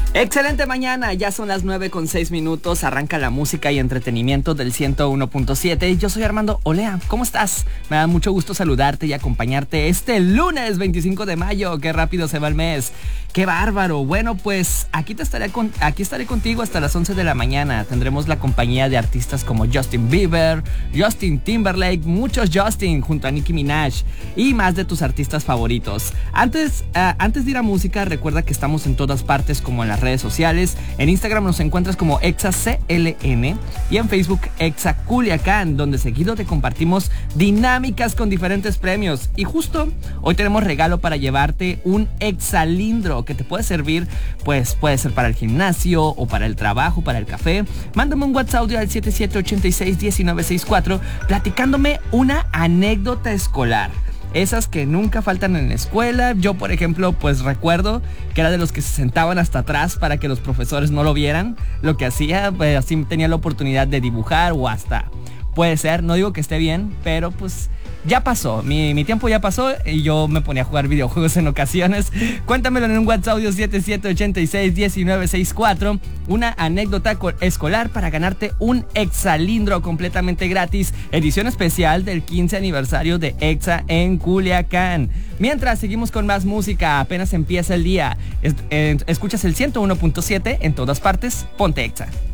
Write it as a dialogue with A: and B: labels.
A: Excelente mañana, ya son las 9:06, arranca la música y entretenimiento del 101.7. Yo soy Armando Olea, ¿cómo estás? Me da mucho gusto saludarte y acompañarte este lunes 25 de mayo, qué rápido se va el mes, qué bárbaro. Bueno, pues aquí estaré contigo hasta las 11 de la mañana. Tendremos la compañía de artistas como Justin Bieber, Justin Timberlake, muchos Justin junto a Nicki Minaj y más de tus artistas favoritos. Antes de ir a música, recuerda que estamos en todas partes como en las redes sociales. En Instagram nos encuentras como ExaCLN y en Facebook Exa Culiacán, donde seguido te compartimos dinámicas con diferentes premios. Y justo hoy tenemos regalo para llevarte un Exalindro que te puede servir, pues puede ser para el gimnasio o para el trabajo, para el café. Mándame un WhatsApp audio al 77861964 platicándome una anécdota escolar. Esas que nunca faltan en la escuela. Yo, por ejemplo, pues recuerdo que era de los que se sentaban hasta atrás para que los profesores no lo vieran. Lo que hacía, pues así tenía la oportunidad de dibujar o hasta... Puede ser, no digo que esté bien, pero pues ya pasó, mi tiempo ya pasó y yo me ponía a jugar videojuegos en ocasiones. Cuéntamelo en un WhatsApp audio 77861964, una anécdota escolar para ganarte un Exalindro completamente gratis, edición especial del 15 aniversario de Exa en Culiacán. Mientras seguimos con más música, apenas empieza el día, escuchas el 101.7 en todas partes, ponte Exa.